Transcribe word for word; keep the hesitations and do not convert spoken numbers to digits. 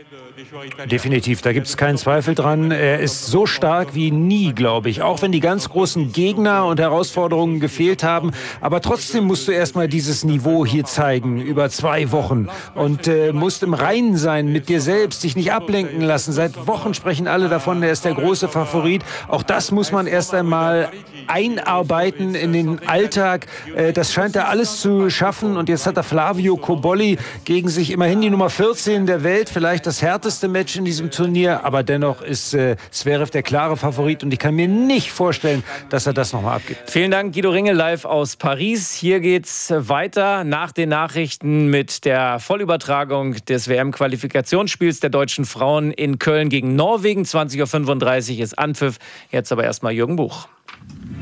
Definitiv, da gibt es keinen Zweifel dran. Er ist so stark wie nie, glaube ich. Auch wenn die ganz großen Gegner und Herausforderungen gefehlt haben. Aber trotzdem musst du erstmal dieses Niveau hier zeigen, über zwei Wochen. Und äh, musst im Reinen sein mit dir selbst, dich nicht ablenken lassen. Seit Wochen sprechen alle davon, er ist der große Favorit. Auch das muss man erst einmal einarbeiten in den Alltag. Äh, das scheint er alles zu schaffen. Und jetzt hat er Flavio Cobolli gegen sich, immerhin die Nummer vierzehn der Welt. Vielleicht das härteste Match in diesem Turnier, aber dennoch ist äh, Zverev der klare Favorit und ich kann mir nicht vorstellen, dass er das nochmal abgibt. Vielen Dank, Guido Ringel, live aus Paris. Hier geht's weiter nach den Nachrichten mit der Vollübertragung des W M-Qualifikationsspiels der deutschen Frauen in Köln gegen Norwegen. zwanzig Uhr fünfunddreißig ist Anpfiff. Jetzt aber erstmal Jürgen Buch.